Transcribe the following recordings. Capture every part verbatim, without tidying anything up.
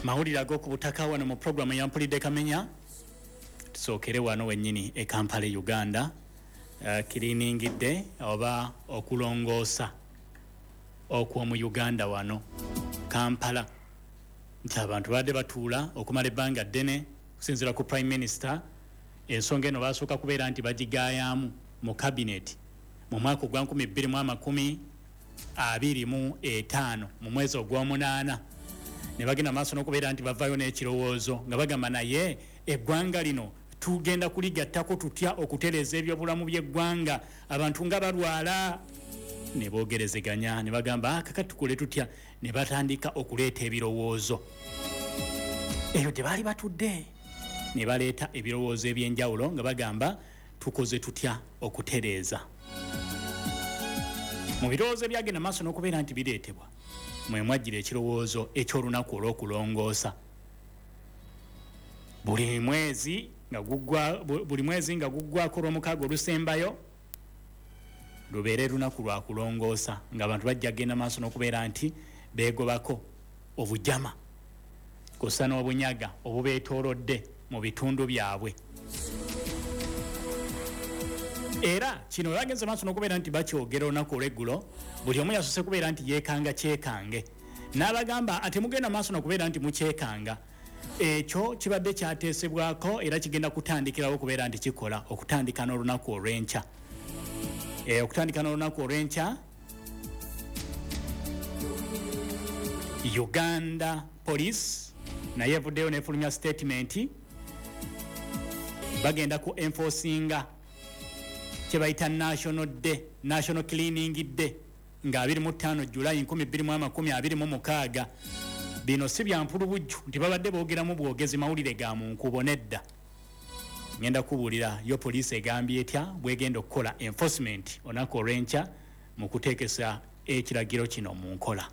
amawulire ag'oku butaka wano mu programu ya Mpulidde Kamenya. Tusookere wano wennyini e Kampala, Uganda. Uh, kiriningidde oba okulongoosa okw'omu Uganda wano Kampala nti abantu badde batuula okumala ebbanga ddene kusinziira ku Prime Minister. Ensonga eno basooka kubeera nti bagigaayamu mu cabinet mu mwaka ogwa nkumi bbiri mu amakumi abiri mu etaano mu mwezi ogw'omunaana, ne bagenda maaso n'okubeera nti bavaayo n'ekirowoozo nga bagamba naye eggwanga lino tugenda kuligattako tutya okutereeza ebyobulamu by'eggwanga, abantu nga balwala. Ne boogerezeganya ne bagamba kakati tukole tutya, ne batandika okuleeta ebirowoozo. Eyo gye baali batudde ne baleeta ebirowoozo eby'enjawulo nga bagamba tukoze tutya okutereeza. Mu birowoozo ebyagenda maaso n'okubeera nti bireetebwa mwe mwajjira ekirowoozo eky'olunaku olw'okulongoosa. Buli mwezi nga guggwa buli mwezi nga guggwako olw'omukaaga olusembayo lubeere lunaku lwa kulongoosa nga abantu bajja genda maaso n'okubeera nti beegobako obujama kw'ossa n'obunyaga obubeetoolodde mu bitundu byabwe. Era kino bagenze maaso n'okubeera nti bakyogera olunaku olw'eggulo, buli omu yasose kubeera nti yeekanga kyekange. N'abagamba ate mugenda maaso n'okubeera nti mukyekanga. Ekyo kibadde kyateesebwako era kigenda kutandikirawo okubeera nti kikola okutandika n'olunaku olw'enkya. E, okutandika n'olunaku olw'enkya Uganda Police naye evuddeyo n'efulumya statement bagenda ku enforcinga kye bayita National Day, National Cleaning Day nga abiri mu ttaano July nkumi bbiri mu amakumi abiri mu mukaaga. Bino si bya mpulubujju nti babadde boogeramu bwogezi mawulire ga mu nkubo nedda. Ngenda kubuulira yo poliisi egambye etya bwegenda okukola enforcement olunaku olw'enkya mu kuteekesa ekiragiro kino mu nkola.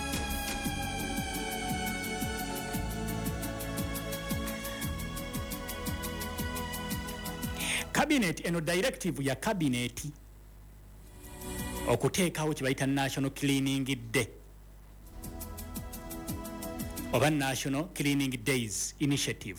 Cabinet eno directive ya cabinet okuteekawo kye bayita National Cleaning Day oba National Cleaning Days Initiative.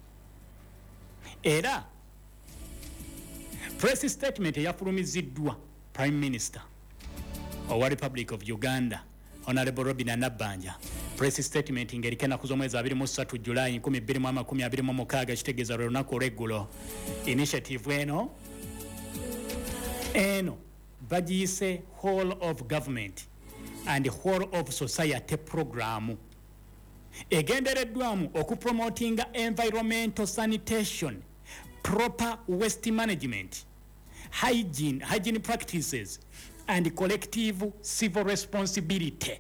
Era press statement eyafulumiziddwa Prime Minister owa Republic of Uganda Honorable Robin Nabbanja, press statement ng'eriko ennaku z'omwezi abiri mu ssatu July nkumi bbiri mu amakumi abiri mu mukaaga kitegeeza lwe lunaku olw'eggulo. Initiative eno eno bagiyise whole of government and whole of society program egendereddwamu okupromotinga environmental sanitation, proper waste management, hygiene, hygiene practices and collective civil responsibility.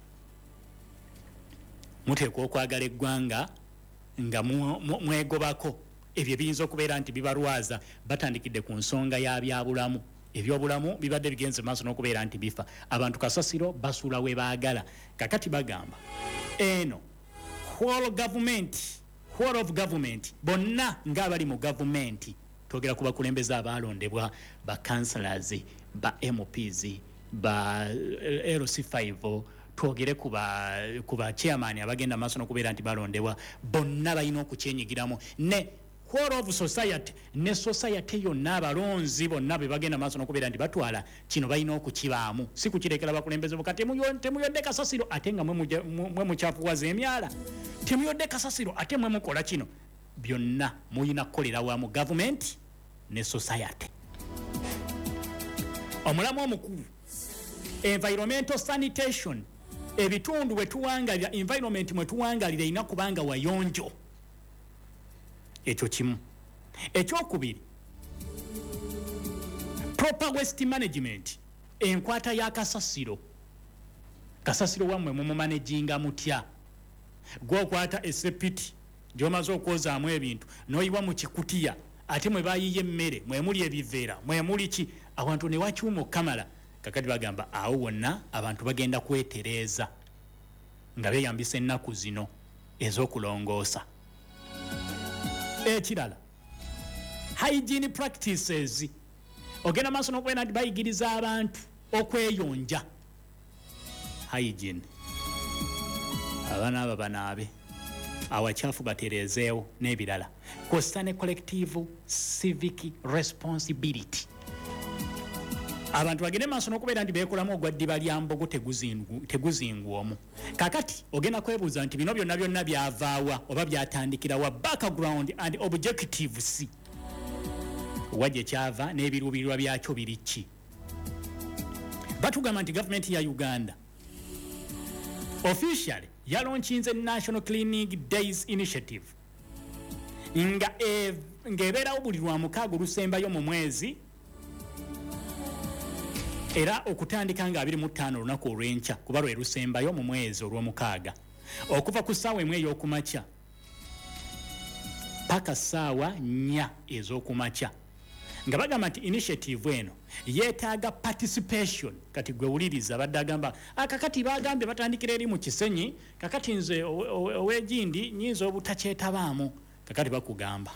Muteekwa okwagala eggwanga nga mwegobako ebyo ebiyinza okubeera nti bibalwaza. Batandikidde ku nsonga ya byabulamu, ebyobulamu bibadde bigenze maaso n'okubeera nti bifa, abantu kasasiro basuula we baagala. Kakati bagamba eno whole government, whole of government, bonna ng'abali mu government, twogera ku bakulembeze abaalondebwa, ba councillors, ba M Ps, ba L C five, twogere ku ba chairman abagenda maaso n'okubeera nti balondebwa, bonna balina okukyenyigiramu. Ne whole of society, ne society yonna abalonzi bonna be bagenda maaso n'okubeera nti batwala kino balina okukibaamu, si kukirekera bakulembeze bokka. Temuyodde kasasiro ate nga mwe mukyafuwaza emyala, temuyodde kasasiro ate mwe mukola kino. Byonna muyina kukolera wamu government ne society. Omulamu omukulu environmental sanitation, ebitundu bwe tuwangalira, environment mwe tuwangalira ina kubanga wayonjo. Ekyo kimu. Ekyokubiri, proper waste management, enkwata ya kasasiro. Kasasiro wamwe mu managing mutya. Gwokwata esepiti gy'omaze okwozaamu ebintu n'oyiwa mu kikutiya ate mwe bayiye emmere mwe muli ebiveera mwe muli ki, abantu ne wakyuma okamala. Kakati bagamba awo wonna abantu bagenda kwetereeza nga beeyambisa ennaku zino ez'okulongoosa. Ekirala, hygiene practices, ogenda maaso n'okubeera nti bayigiriza abantu okweyonja. Hygiene, abaana abo banaabe, awakyafu baterezeewo n'ebirala kw'ossa ne collective civic responsibility. Abantu bagende maaso n'okubeera nti beekolamu ogwa ddiba lya mbogo teguzingwamu. Kakati ogenda kwebuuza nti bino byonna byonna byavaawa oba byatandikira wa background and objectives wajje kyava n'ebiruubirirwa byakyo biri ki. Batugamba nti gavumenti ya Uganda officially yalaunchinze National Clinic Days Initiative nga e, ngebeerawo buli lwa mukaaga lusembayo mu mwezi era okutandika nga abiri mu ttaano olunaku olw'enkya kuba lwe lusembayo mu mwezi olw'omukaaga okuva ku ssaawa emu ey'okumakya paka ssaawa nnya ez'okumakya nga bagamba nti initiative eno yeetaaga participation. Kati gwe wuliriza badde agamba akakati bagambye batandikira eri mu Kisenyi kakati nze ow'Egindi nyinza obutakyetabaamu kakati bakugamba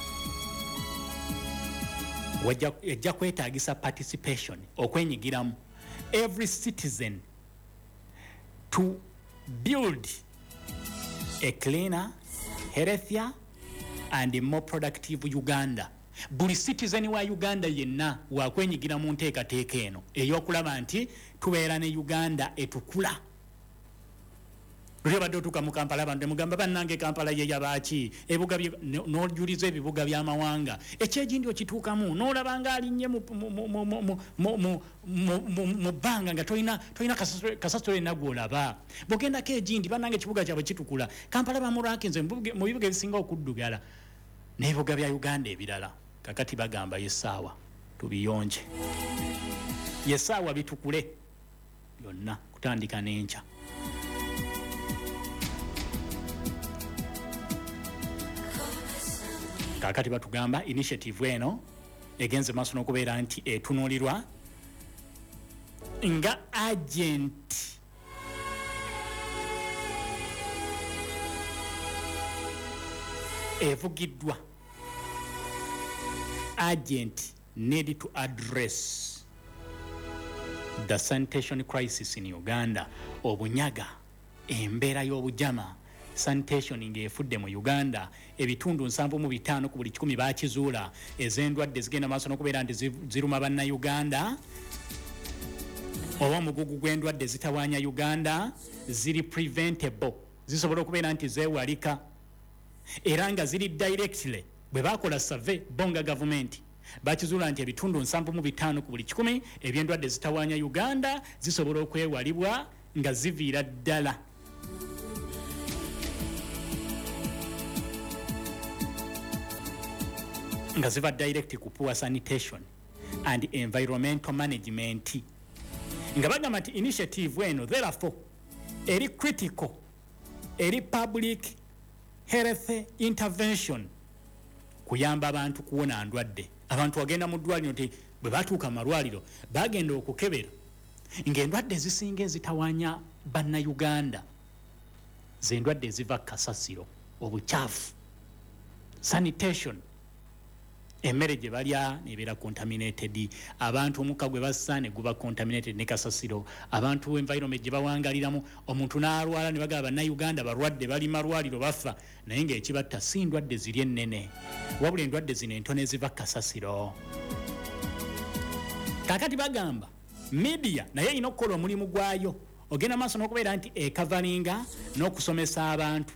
wajja kwetaagisa participation okwenyigiramu every citizen to build a cleaner, healthier and more productive Uganda. Buli citizen wa Uganda yenna wakwenyigira mu nteekateeka eno ey'okulaba nti tubeera ne Uganda etukula. Lwe badde otuuka mu Kampala abantu mugamba bannange Kampala ye yabaaki ebibuga n'ojuliza ebibuga by'amawanga ekyegindi okituukamu n'olaba nga alinnye mu bbanga nga tolina kasasiro yenna gw'olaba bw'ogendako egindi bannange ekibuga kyabwe kitukula Kampala bamulwakinze mu bibuga ebisinga okuddugala n'ebibuga bya Uganda ebirala kakati bagamba yessaawa tubiyonje yessaawa bitukule byonna kutandika n'enkya. Kakati batugamba initiative eno egenze maaso n'okubeera nti etunuulirwa nga agent evugiddwa agent need to address the sanitation crisis in Uganda. Obunyaga embeera y'obujama sanitation ng'efudde mu Uganda ebitundu nsanvu mu bitaano ku buli kikumi baakizuula ez'endwadde zigenda maaso n'okubeera nti ziruma bannayuganda oba omugugu gw'endwadde zitawaanya Uganda ziri preventable zisobola okubeera nti zeewalika era nga ziri directly bwe baakola survey bonga gavumenti bakizuula nti ebitundu nsanvu mu bitaano ku buli kikumi eby'endwadde zitawaanya Uganda zisobola okwewalibwa nga ziviira ddala nga ziva direct ku poor sanitation and environmental management. Nga bagamba nti initiative eno therefore eri critical eri public health intervention kuyamba abantu kuwona ndwadde. Abantu wagenda mu ddwaliro nti bwe batuuka malwaliro bagenda okukebera ng'endwadde ezisinga ezitawaanya bannayuganda z'endwadde eziva kasasiro obukyafu sanitation emmere gye balya nebeera contaminated abantu omukka gwe bassa ne guba contaminated ne kasasiro abantu environment gye bawangaliramu omuntu n'alwala ne bagaba bannayuganda balwadde bali malwaliro bafa naye ng'ekibatta si ndwadde ziri ennene wabula endwadde zino entono eziva kasasiro. Kakati bagamba media naye erina okukola omulimu gwayo ogenda maaso n'okubeera nti ekavalinga n'okusomesa abantu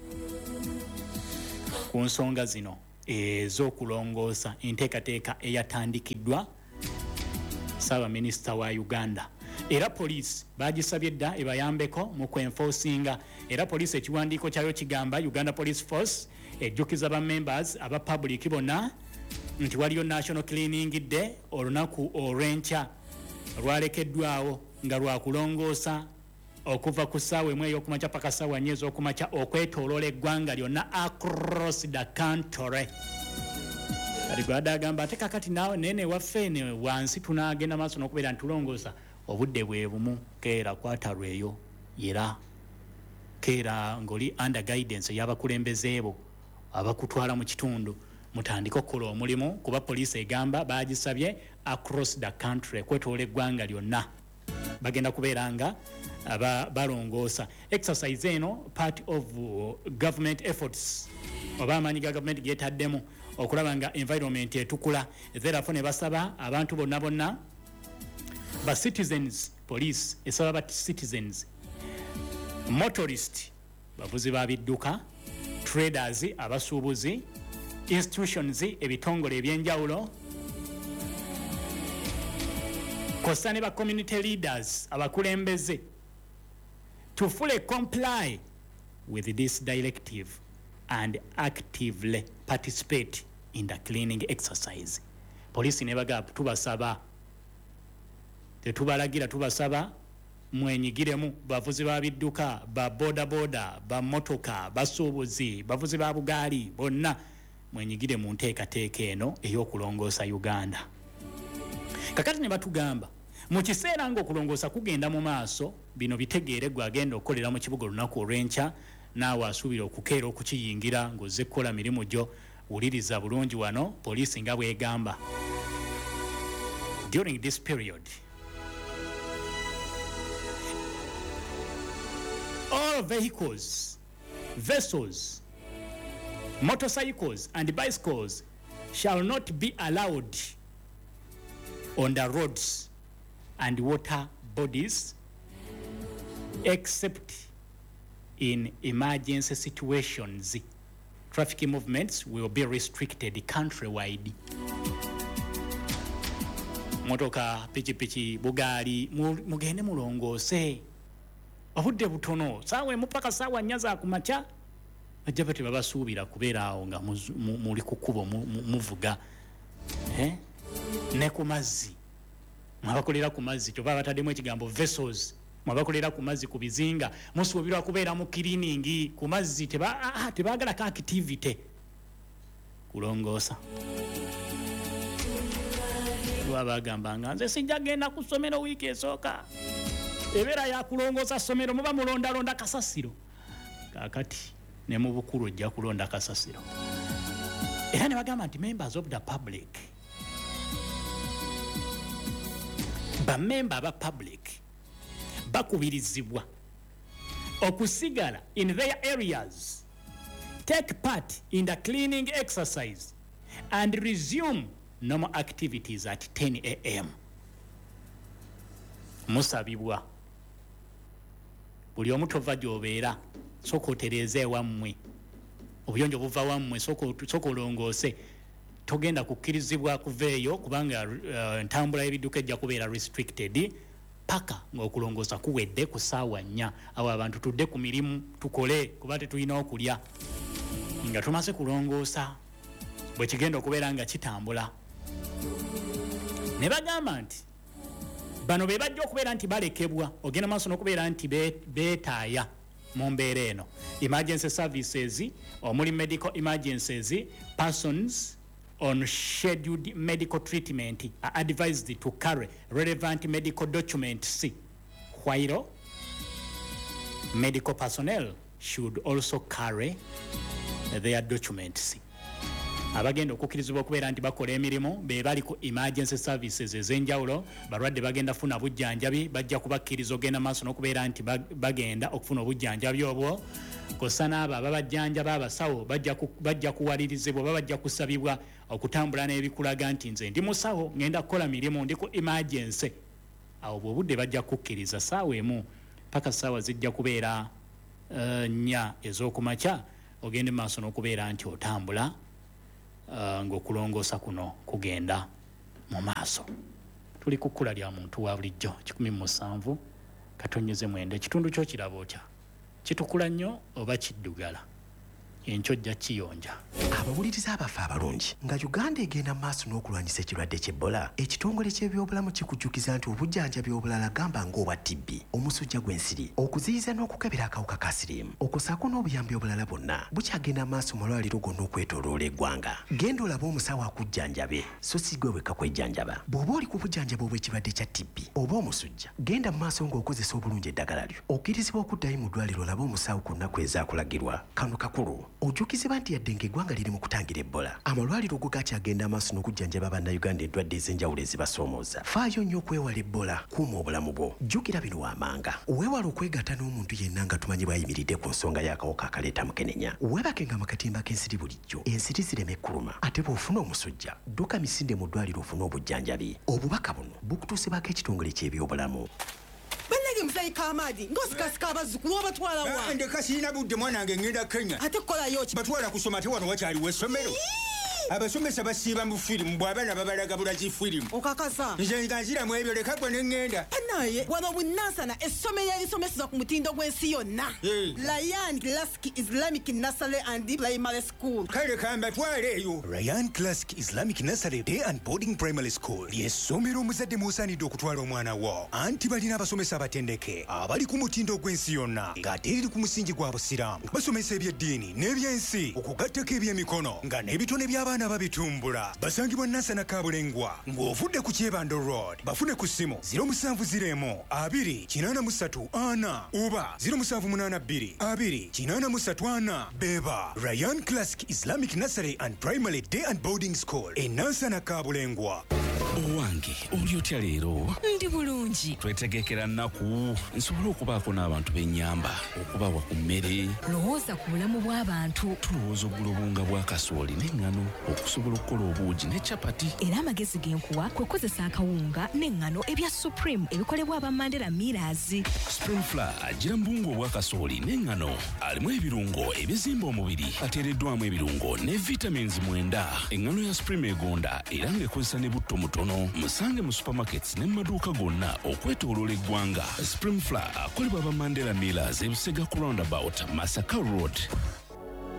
ku nsonga zino ez'okulongoosa enteekateeka eyatandikiddwa Ssaabaminisita wa Uganda. Era poliisi bagisabye dda ebayambeko mu kwenforcinga era poliisi ekiwandiiko kyayo kigamba Uganda Police Force ejjukiza ba members aba public bonna nti waliyo National Cleaning Day olunaku olw'enkya lwalekeddwawo nga lwakulongoosa okuva ku ssaawa emu ey'okumakya paka ssaawa nnya ez'okumakya okwetooloola eggwanga lyonna across the country. Kati gwada agamba ate kakati naawe nene waffe ene wansi tunaagenda maaso n'okubeera nti tulongoosa obudde bwe bumu keera kwatalweyo era keera ng'oli under guidance y'abakulembeze bo abakutwala mu kitundu mutandika okukola omulimu kuba poliisi egamba baagisabye across the country kwetoola eggwanga lyonna bagenda kubeeranga aba balongoosa. Exercise eno part of uh, government efforts oba amaanyi ga government geetaddemu okulaba nga environment etukula. Therefore ne basaba abantu bonna bonna ba citizens, police esaba ba citizens, motorist bavuzi ba bidduka, traders abasuubuzi, institutions ebitongole ebyenjawulo, kosa ne ba community leaders abakulembeze to fully comply with this directive and actively participate in the cleaning exercise. Police ne baga tubasaba tetubalagira tubasaba mwenyigiremu bavuzi ba bidduka, ba boda boda, ba motoka, basuubuzi, bavuzi ba bugaali bonna mwenyigire mu nteekateeka eno ey'okulongoosa Uganda. Kakati ne batugamba mu kiseera ng'okulongoosa kugenda mu maaso, bino bitegeere gwe agenda okukolera mu kibuga olunaku olw'enkya naawe asuubira okukeera okukiyingira ng'ozze kukola mirimu gyo. Wuliriza bulungi wano poliisi nga bw'egamba. During this period, all vehicles, vessels, motorcycles and bicycles shall not be allowed on the roads and water bodies except in emergency situations. Traffic movements will be restricted countrywide. Motoka, pichi pichi, bugaali mugende mulongoose. Obudde butono saawa mupaka saawa nyaza ku makya bajja bati babasuubira kubeera awo nga muli ku kkubo muvuga eh ne ku mazzi mwabakolera ku mazzi kyova bataddemu ekigambo vessels mwabakolera ku mazzi ku bizinga musuubirwa kubeera mu cleaning ku mazzi teba ah, tebaagala ka activity kulongoosa. Lwabagamba nga nze sijja genda ku ssomero wiiki esooka ebeera ya kulongoosa ssomero muba mulondalonda kasasiro kakati ne mu bukulu ojja kulonda kasasiro. Era ne bagamba nti members of the public, bamemba aba public bakubirizibwa okusigala in their areas, take part in the cleaning exercise and resume normal activities at ten a m Musabibwa buli omu tova gy'obeera sooka otereeze ewammwe obuyonjo buva wammwe sooka olongoose togenda kukkirizibwa kuva eyo kubanga uh, ntambula y'ebidduka ejja kubeera restricted paka ng'okulongoosa kuwedde ku ssaawa nnya. Awo abantu tudde ku mirimu tukole kuba tetulina okulya nga tumaze kulongoosa bwe kigenda okubeera nga kitambula. Ne bagamba nti bano be bajja okubeera nti balekebwa ogenda maaso n'okubeera nti beetaaya mu mbeera eno. Emergency services omuli medical emergencies, persons on scheduled medical treatment are advised to carry relevant medical documents, while medical personnel should also carry their documents. Abagenda okukkirizibwa okubeera nti bakola emirimu be bali ku emergency services ez'enjawulo, balwadde bagenda funa bujjanjabi bajja kubakkiriza ogenda maaso n'okubeera nti bagenda okufuna obujjanjabi obwo. Kosa n'abo ababajjanjaba abasawo bajja kuwalirizibwa oba bajja kusabibwa okutambula n'ebikulaga nti nze ndi musawo ngenda kukola mirimu ndi ku emergency. Awo bw'obudde bajja kukkiriza ssaawa emu paka ssaawa zijja kubeera nnya ez'okumakya ogende maaso n'okubeera nti otambula Uh, ng'okulongoosa kuno kugenda mu maaso. Tuli ku kkula lya muntu wa bulijjo kikumi mu musanvu katonnyeze mwenda. Ekitundu kyo kiraba otya? Kitukula nnyo oba kiddugala? Enkojja kiyonja. Abawuliriza abafa abalungi nga Uganda egenda mu maaso n'okulwanyisa ekirwadde ky'Ebola, ekitongole ky'ebyobulamu kikujjukiza nti obujjanjabi obulala gamba ng'obwa T B, omusujja gw'ensiri, okuziyiza n'okukebera akawuka ka siriimu, okusaako n'obuyambi obulala bwonna bukyagenda mu maaso mu malwaliro gonna okwetooloola eggwanga. Genda olabe omusawo akujjanjabe so si gwe wekka kwejjanjaba. Bw'oba oli ku bujjanjabi obw'ekirwadde kya T B oba omusujja, genda mu maaso ng'okozesa obulungi eddagala lyo. Okkirizibwa okuddayo mu ddwaliro olabe omusawo ku nnaku ezaakulagirwa. Kano kakulu ojjukizibwa nti yadde ng'eggwanga liri mu kutangira Ebola amalwaliro go gakyagenda amaaso n'okujjanjaba bannayuganda endwadde ez'enjawulo ezibasoomooza. Faayo nnyo okwewa Ebola, kuuma obulamu bwo. Jjukira bino waamanga weewala okwegatta n'omuntu yenna nga tumanyi bw'ayimiridde ku nsonga y'akawuka akaleeta mukenenya. Weebakenga mu katimba k'ensiri bulijjo ensiri zireme ekkuluma, ate bw'ofuna omusujja dduka misinde mu ddwaliro ofune obujjanjabi. Obubaka buno bukutuusibwako ekitongole ky'ebyobulamu. Bannage musayi Kamadi ng'osikasika abazzukulu obatwala wa? Ndeka sirina budde mwana wange ngenda Kenya. Ate kukolayo ki? Batwala kusoma ate wano wakyaliwo essomero. Abasomesa basiiba mu firimu bw'abaana babalaga bulaki firimu. Okakasa. Nze nga nziramu ebyo leka gwe ne ŋŋenda. Naye wano Bunansana essomero erisomeseza ku mutindo gw'ensi yonna. Ryan Classic Islamic Nursery and Primary School. Kale kambatwale eyo. Ryan Classic Islamic Nursery Day and Boarding Primary School ly'essomero omuzadde mw'osaanidde okutwala omwana wo. Anti balina abasomesa abatendeke abali ku mutindo gw'ensi yonna ng'ate eriri ku musingi gwa busiraamu. Basomesa eby'eddiini n'ebyensi okugattako eby'emikono nga n'ebitone by'abaana babitumbula. Basangibwa Nansana Kabulengwa ng'ovudde ku Kyebando Road. Bafune ku ssimu ziro musanvu ziro emu abiri kinaana mu ssatu ana oba ziro musanvu munaana bbiri abiri kinaana mu ssatu ana. Beba Ryan Classic Islamic Nursery and Primary Day and Boarding School e Nansana Kabulengwa. Owange oli otya leero? Ndi bulungi. Twetegekera nnaku nsobole okubaako n'abantu b'ennyamba okubawa ku mmere. Lowooza ku bulamu bw'abantu. Tulowooza oggula obunga bwa kasooli n'eŋŋano okusobola okukola obuugi ne capati. Era amagezi genkuwa kwe kukozesa akawunga n'eŋŋano ebya Supreme ebikolebwa aba Mandela Millers. Spring Flour agira mu buwunga obwa kasooli n'eŋŋano alimu ebirungo ebizimba omubiri ateereddwamu ebirungo ne vitamins mwenda. Eŋŋano ya Supreme egonda era ng'ekozesa ne butto mutono. Musange mu supermarkets ne mu maduuka gonna okwetooloola eggwanga. Spring Flour akolebwa aba Mandela Millers ebisega ku roundabout Masaka Road.